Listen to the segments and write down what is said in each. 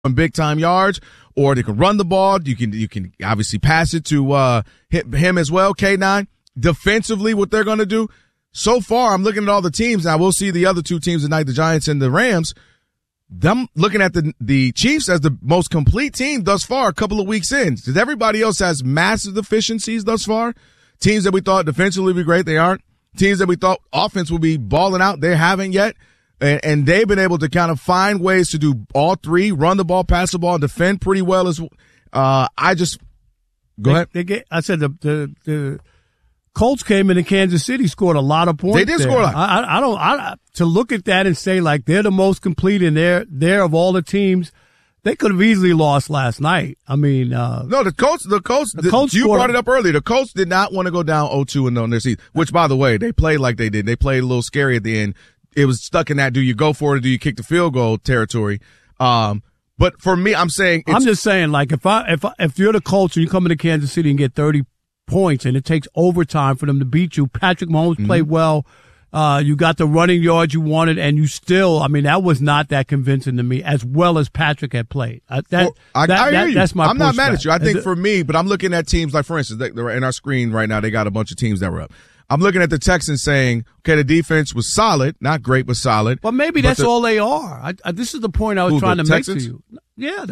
big time yards, or they can run the ball. You can obviously pass it to him as well. K9 defensively, what they're going to do. So far, I'm looking at all the teams. Now we'll see the other two teams tonight, the Giants and the Rams. Them looking at the Chiefs as the most complete team thus far. A couple of weeks in, because everybody else has massive deficiencies thus far. Teams that we thought defensively would be great, they aren't. Teams that we thought offense would be balling out, they haven't yet. And they've been able to kind of find ways to do all three: run the ball, pass the ball, and defend pretty well. Go ahead. I said the Colts came into Kansas City, scored a lot of points. They did score a lot. I to look at that and say like they're the most complete and they're of all the teams. They could have easily lost last night. I mean, no, the Colts. You brought it up earlier. The Colts did not want to go down 0-2 on their season. Which, by the way, they played like they did. They played a little scary at the end. It was stuck in that do you go for it or do you kick the field goal territory. But for me, I'm just saying like if you're the Colts and you come into Kansas City and get 30 points and it takes overtime for them to beat you, Patrick Mahomes played well. You got the running yards you wanted, and you still, I mean, that was not that convincing to me, as well as Patrick had played. I hear you. That's my I'm not mad at you. I think for me, but I'm looking at teams like, for instance, they're in our screen right now, they got a bunch of teams that were up. I'm looking at the Texans saying, okay, the defense was solid, not great, but solid. But maybe that's all they are. This is the point I was trying to make to you. Yeah,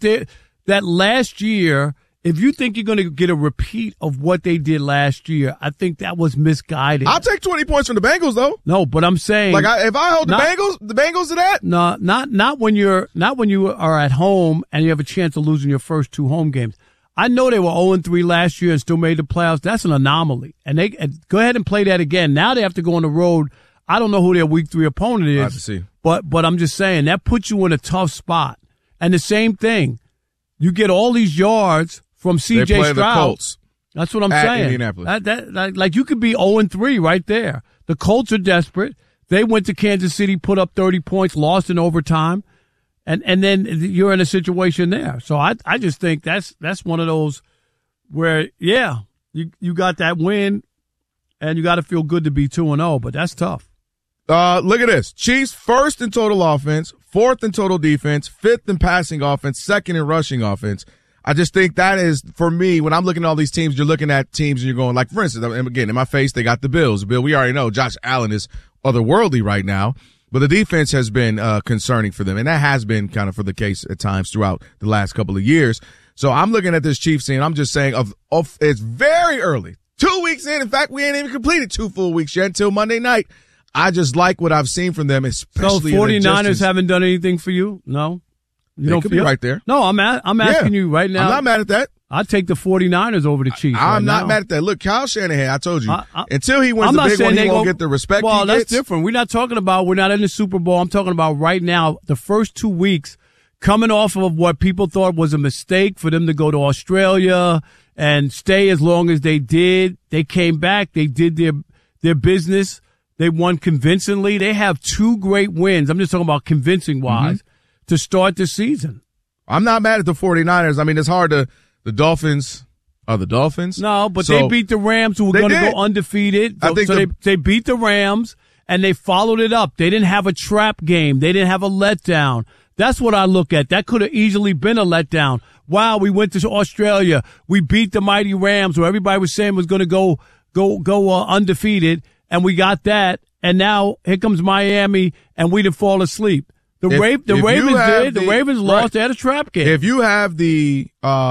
that last year, if you think you're going to get a repeat of what they did last year, I think that was misguided. I'll take 20 points from the Bengals, though. No, but I'm saying, like, if I hold the Bengals to that. No, not when you are at home and you have a chance of losing your first two home games. I know they were 0-3 last year and still made the playoffs. That's an anomaly, and they go ahead and play that again. Now they have to go on the road. I don't know who their week 3 opponent is. I have to see. But I'm just saying that puts you in a tough spot. And the same thing, you get all these yards from C.J. Stroud. They play the Colts. That's what I'm saying. Indianapolis. Like you could be 0-3 right there. The Colts are desperate. They went to Kansas City, put up 30 points, lost in overtime, and then you're in a situation there. So I just think that's one of those where, yeah, you got that win, and you got to feel good to be 2-0, but that's tough. Look at this. Chiefs first in total offense, fourth in total defense, fifth in passing offense, second in rushing offense. I just think that is, for me, when I'm looking at all these teams, you're looking at teams and you're going, like, for instance, again, in my face, they got the Bills. Bill, we already know Josh Allen is otherworldly right now, but the defense has been concerning for them, and that has been kind of for the case at times throughout the last couple of years. So I'm looking at this Chiefs team, I'm just saying, it's very early. 2 weeks in fact, we ain't even completed 2 full weeks yet until Monday night. I just like what I've seen from them, especially. So 49ers haven't done anything for you? No? You don't feel right there. No, I'm asking you right now. I'm not mad at that. I'd take the 49ers over the Chiefs. I'm not mad at that. Look, Kyle Shanahan, I told you, until he wins the big one, he won't get the respect he gets. Well, that's different. We're not in the Super Bowl. I'm talking about right now, the first 2 weeks, coming off of what people thought was a mistake for them to go to Australia and stay as long as they did. They came back. They did their business. They won convincingly. They have 2 great wins. I'm just talking about convincing-wise to start the season. I'm not mad at the 49ers. I mean, it's hard to – the Dolphins are the Dolphins. No, but they beat the Rams, who were going to go undefeated. They beat the Rams, and they followed it up. They didn't have a trap game. They didn't have a letdown. That's what I look at. That could have easily been a letdown. Wow, we went to Australia. We beat the mighty Rams, where everybody was saying was going to go undefeated, and we got that. And now here comes Miami, and we didn't fall asleep. The Ravens did. The Ravens lost. They had a trap game. If you have the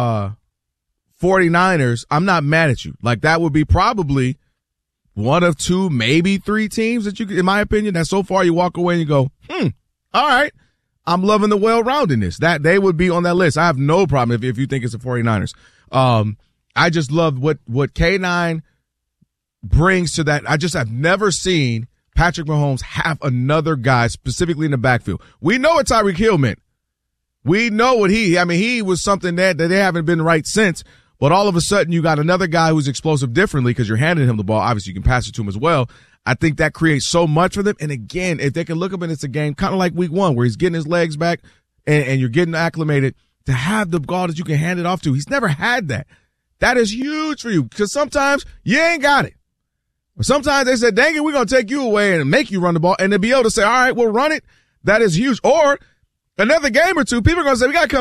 49ers, I'm not mad at you. Like, that would be probably one of 2, maybe 3 teams that you could, in my opinion, that so far you walk away and you go, all right, I'm loving the well-roundedness. That they would be on that list. I have no problem if you think it's the 49ers. I just love what K9 brings to that. I've never seen Patrick Mahomes have another guy specifically in the backfield. We know what Tyreek Hill meant. We know what he was something that they haven't been right since, but all of a sudden you got another guy who's explosive differently because you're handing him the ball. Obviously you can pass it to him as well. I think that creates so much for them. And again, if they can look up and it's a game kind of like week 1 where he's getting his legs back and you're getting acclimated to have the ball that you can hand it off to. He's never had that. That is huge for you because sometimes you ain't got it. Sometimes they said, dang it, we're going to take you away and make you run the ball. And to be able to say, all right, we'll run it, that is huge. Or another game or two, people are going to say, we got to come